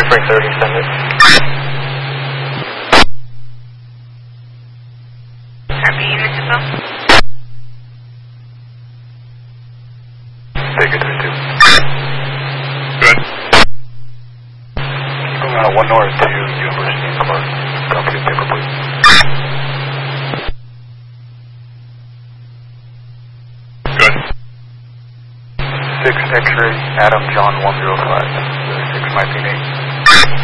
Spring 30, send it. Happy evening, yourself? Take it 32. Good. Keep going out 1 north to University and Clark. Copy the paper, please. Good. 6 X-ray, Adam John 105. 6 might be 8.